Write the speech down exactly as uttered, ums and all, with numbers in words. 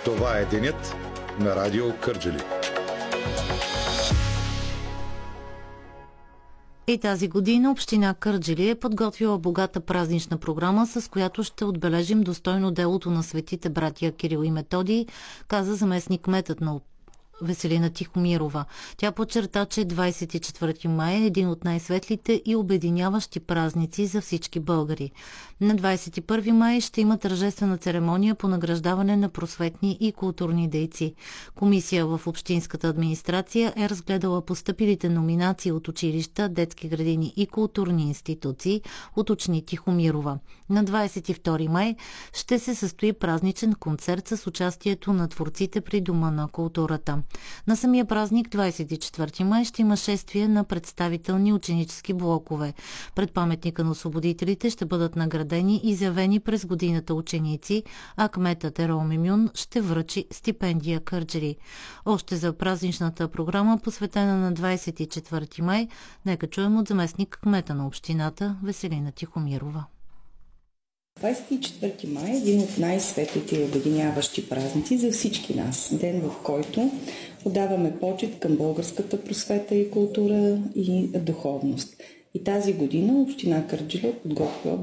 Това е денят на Радио Кърджали. И тази година община Кърджали е подготвила богата празнична програма, с която ще отбележим достойно делото на светите братия Кирил и Методий, каза заместник-кметът на Веселина Тихомирова. Тя подчерта, че двадесет и четвърти май е един от най-светлите и обединяващи празници за всички българи. На двадесет и първи май ще има тържествена церемония по награждаване на просветни и културни дейци. Комисия в общинската администрация е разгледала постъпилите номинации от училища, детски градини и културни институции, уточни Тихомирова. На двадесет и втори май ще се състои празничен концерт с участието на творците при Дома на културата. На самия празник, двадесет и четвърти май, ще има шествие на представителни ученически блокове. Пред паметника на освободителите ще бъдат наградени и изявени през годината ученици, а кметът Ерол Мемюн ще връчи стипендия Кърджали. Още за празничната програма, посветена на двадесет и четвърти май, нека чуем от заместник кмета на общината Веселина Тихомирова. двадесет и четвърти май е един от най-светлите и обединяващи празници за всички нас. Ден, в който отдаваме почит към българската просвета и култура и духовност. И тази година община Кърджали е подготвила